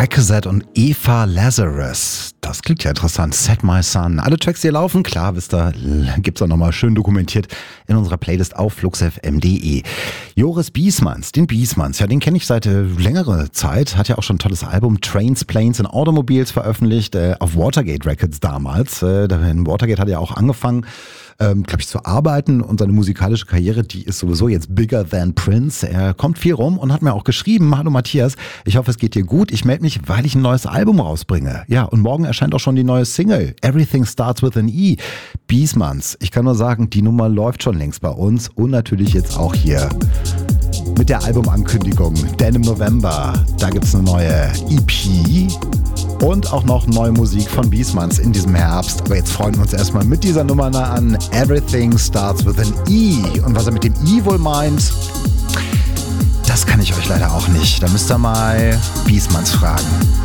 Requisite und Eva Lazarus. Das klingt ja interessant. Set My Sun. Alle Tracks, die hier laufen, klar, wisst ihr, gibt's auch nochmal schön dokumentiert in unserer Playlist auf fluxfm.de. Joris Biesmanns, den Biesmanns, ja, den kenne ich seit längerer Zeit. Hat ja auch schon ein tolles Album Trains, Planes and Automobiles veröffentlicht, auf Watergate Records damals. In Watergate hat er auch angefangen, glaube ich, zu arbeiten, und seine musikalische Karriere, die ist sowieso jetzt bigger than Prince. Er kommt viel rum und hat mir auch geschrieben: Hallo Matthias, ich hoffe, es geht dir gut. Ich melde mich, weil ich ein neues Album rausbringe. Ja, und morgen erscheint auch schon die neue Single. Everything Starts with an E. Biesmanns. Ich kann nur sagen, die Nummer läuft schon längst bei uns und natürlich jetzt auch hier mit der Albumankündigung. Denn im November, da gibt's eine neue EP. Und auch noch neue Musik von Biesmanns in diesem Herbst. Aber jetzt freuen wir uns erstmal mit dieser Nummer an. Everything Starts with an E. Und was er mit dem E wohl meint, das kann ich euch leider auch nicht. Da müsst ihr mal Biesmanns fragen.